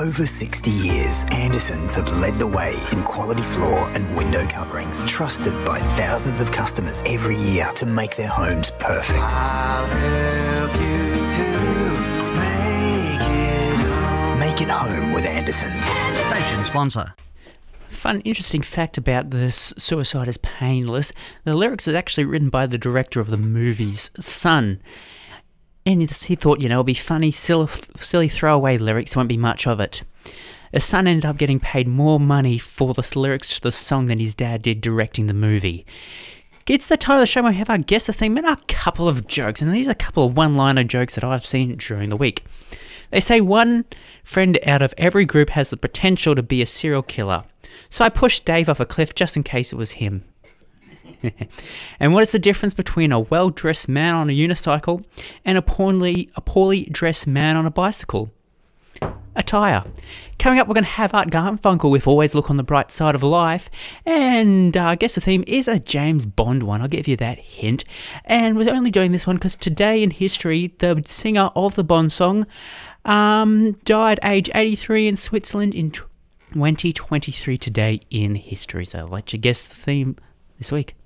over 60 years, Andersons have led the way in quality floor and window coverings, trusted by thousands of customers every year to make their homes perfect. I'll help you to Make it home with Andersons. Station sponsor. Fun, interesting fact about this Suicide is Painless. The lyrics was actually written by the director of the movie's son. And he thought, it'll be funny, silly throwaway lyrics, there won't be much of it. His son ended up getting paid more money for the lyrics to the song than his dad did directing the movie. It's the time of the show where we have our guess the theme and a couple of jokes. And these are a couple of one-liner jokes that I've seen during the week. They say one friend out of every group has the potential to be a serial killer. So I pushed Dave off a cliff just in case it was him. And what is the difference between a well-dressed man on a unicycle and a poorly dressed man on a bicycle? Attire. Coming up, we're going to have Art Garfunkel with Always Look on the Bright Side of Life. And I guess the theme is a James Bond one. I'll give you that hint. And we're only doing this one because today in history, the singer of the Bond song died age 83 in Switzerland in 2023 today in history. So I'll let you guess the theme this week.